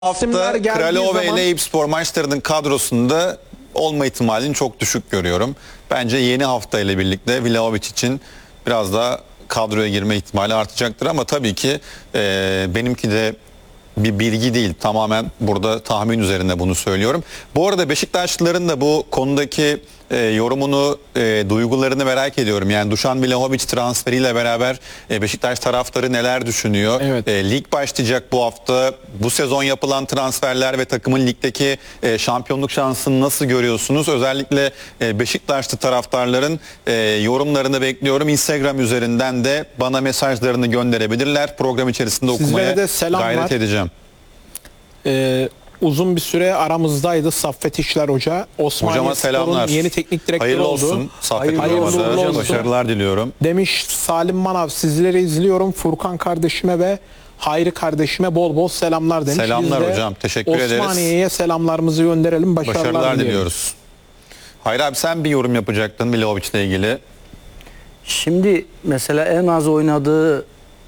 hafta Kralove ile Eyüpspor maçlarının kadrosunda olma ihtimalini çok düşük görüyorum. Bence yeni hafta ile birlikte Vlahovic için biraz daha kadroya girme ihtimali artacaktır ama tabii ki benimki de bir bilgi değil, tamamen burada tahmin üzerinde bunu söylüyorum. Bu arada Beşiktaşlıların da bu konudaki yorumunu, duygularını merak ediyorum. Yani Dušan Vlahovic transferiyle beraber Beşiktaş taraftarı neler düşünüyor? Evet. Lig başlayacak bu hafta. Bu sezon yapılan transferler ve takımın ligdeki şampiyonluk şansını nasıl görüyorsunuz? Özellikle Beşiktaşlı taraftarların yorumlarını bekliyorum. Instagram üzerinden de bana mesajlarını gönderebilirler. Program içerisinde okumaya gayret edeceğim. Uzun bir süre aramızdaydı Saffet İşler Hoca. Hocama selamlar. Yeni teknik direktörü Hayırlı oldu. olsun. Saffet Hayırlı Hocam'a olsun. başarılar diliyorum. Demiş Salim Manav, sizleri izliyorum. Furkan kardeşime ve Hayri kardeşime bol bol selamlar demiş. Selamlar Biz de hocam. Teşekkür ederiz. Osmaniye'ye selamlarımızı gönderelim. Başarılar diliyoruz. Hayri abi, sen bir yorum yapacaktın Vlahovic ile ilgili. Şimdi mesela en az oynadığı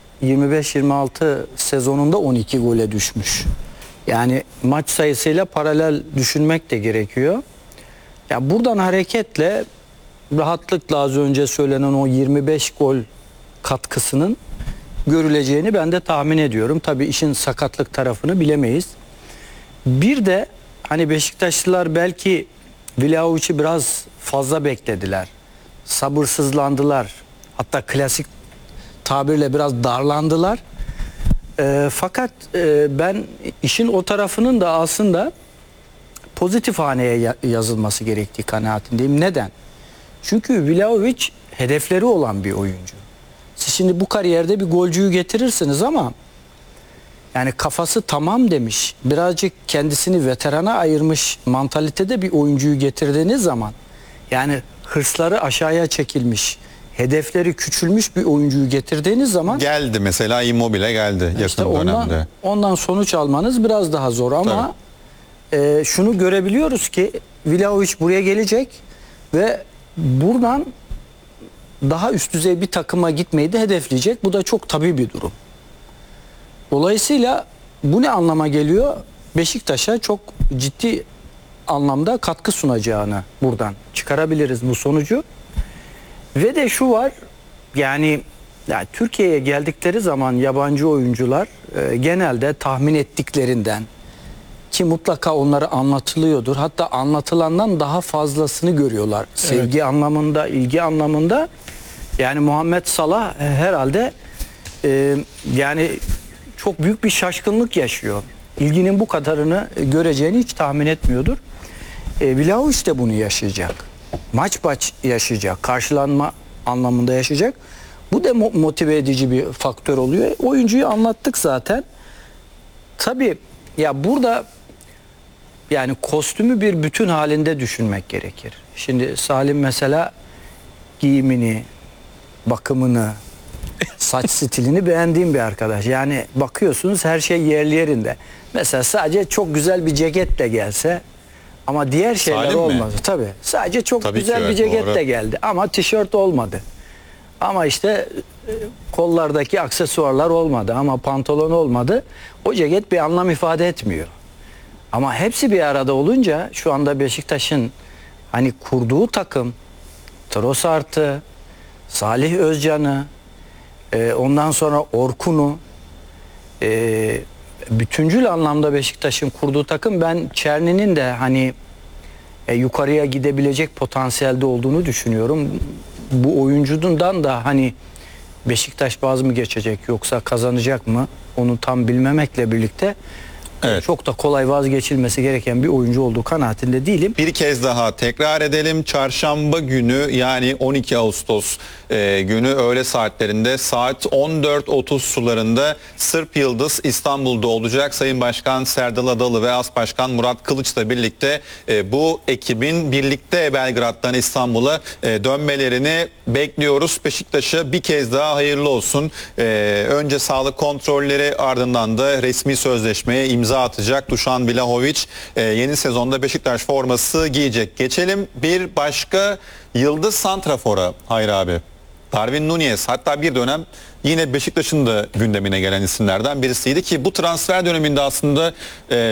25-26 sezonunda 12 gole düşmüş. Yani maç sayısıyla paralel düşünmek de gerekiyor. Ya buradan hareketle rahatlıkla az önce söylenen o 25 gol katkısının görüleceğini ben de tahmin ediyorum. Tabii işin sakatlık tarafını bilemeyiz. Bir de hani Beşiktaşlılar belki Vlahovic'i biraz fazla beklediler. Sabırsızlandılar. Hatta klasik tabirle biraz darlandılar. Fakat ben işin o tarafının da aslında pozitif haneye yazılması gerektiği kanaatindeyim. Neden? Çünkü Vlahovic hedefleri olan bir oyuncu. Siz şimdi bu kariyerde bir golcüyü getirirsiniz ama yani kafası tamam demiş, birazcık kendisini veterana ayırmış mantalitede bir oyuncuyu getirdiğiniz zaman, yani hırsları aşağıya çekilmiş, hedefleri küçülmüş bir oyuncuyu getirdiğiniz zaman geldi mesela Immobile geldi yakın işte dönemde. Ondan sonuç almanız biraz daha zor ama şunu görebiliyoruz ki Vlahovic buraya gelecek ve buradan daha üst düzey bir takıma gitmeyi de hedefleyecek. Bu da çok tabii bir durum. Dolayısıyla bu ne anlama geliyor? Beşiktaş'a çok ciddi anlamda katkı sunacağını buradan çıkarabiliriz bu sonucu. Ve de şu var, yani Türkiye'ye geldikleri zaman yabancı oyuncular genelde tahmin ettiklerinden, ki mutlaka onlara anlatılıyordur, hatta anlatılandan daha fazlasını görüyorlar. Evet. Sevgi anlamında, ilgi anlamında. Yani Muhammed Salah herhalde yani çok büyük bir şaşkınlık yaşıyor. İlginin bu kadarını göreceğini hiç tahmin etmiyordur. Vlahovic de bunu yaşayacak. Maç yaşayacak, karşılanma anlamında yaşayacak. Bu da motive edici bir faktör oluyor. Oyuncuyu anlattık zaten. Tabii ya burada yani kostümü bir bütün halinde düşünmek gerekir. Şimdi Salim mesela giyimini, bakımını, saç stilini beğendiğim bir arkadaş. Yani bakıyorsunuz her şey yerli yerinde. Mesela sadece çok güzel bir ceketle gelse ama diğer şeyler Salim olmadı. Tabii. Sadece çok güzel bir ceketle geldi ama tişört olmadı. Ama işte kollardaki aksesuarlar olmadı ama pantolon olmadı. O ceket bir anlam ifade etmiyor. Ama hepsi bir arada olunca şu anda Beşiktaş'ın hani kurduğu takım, Trossard'ı, Salih Özcan'ı, ondan sonra Orkun'u, bütüncül anlamda Beşiktaş'ın kurduğu takım, ben Çerni'nin de hani yukarıya gidebilecek potansiyelde olduğunu düşünüyorum. Bu oyuncundan da hani Beşiktaş vaz mı geçecek yoksa kazanacak mı onu tam bilmemekle birlikte çok da kolay vazgeçilmesi gereken bir oyuncu olduğu kanaatinde değilim. Bir kez daha tekrar edelim. Çarşamba günü, yani 12 Ağustos günü öğle saatlerinde saat 14.30 sularında Sırp Yıldız İstanbul'da olacak. Sayın Başkan Serdal Adalı ve As Başkan Murat Kılıç'la birlikte bu ekibin birlikte Belgrad'dan İstanbul'a dönmelerini bekliyoruz. Beşiktaş'a bir kez daha hayırlı olsun. Önce sağlık kontrolleri, ardından da resmi sözleşmeye imza atacak Dušan Vlahovic. Yeni sezonda Beşiktaş forması giyecek. Geçelim bir başka yıldız santrafora Hayri abi. Darwin Núñez hatta bir dönem yine Beşiktaş'ın da gündemine gelen isimlerden birisiydi ki bu transfer döneminde aslında